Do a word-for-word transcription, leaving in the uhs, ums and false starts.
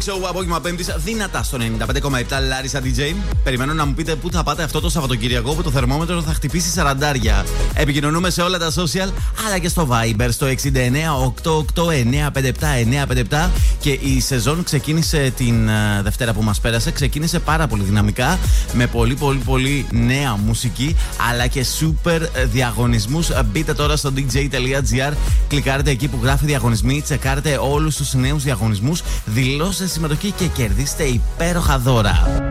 Show απόγευμα Πέμπτης, δυνατά στο ενενήντα πέντε κόμμα επτά Λάρισα ντι τζέι. Περιμένω να μου πείτε πού θα πάτε αυτό το Σαββατοκυριακό που το θερμόμετρο θα χτυπήσει σαραντάρια. Επικοινωνούμε σε όλα τα social αλλά και στο Viber στο εξήντα εννέα ογδόντα οκτώ εννιακόσια πενήντα επτά εννιακόσια πενήντα επτά. Και η σεζόν ξεκίνησε την uh, Δευτέρα που μας πέρασε. Ξεκίνησε πάρα πολύ δυναμικά με πολύ πολύ πολύ νέα μουσική αλλά και super διαγωνισμούς. Μπείτε τώρα στο ντι τζέι τελεία τζι άρ, κλικάρετε εκεί που γράφει διαγωνισμοί, τσεκάρετε όλους τους νέους διαγωνισμούς, δηλώστε συμμετοχή και κερδίστε υπέροχα δώρα.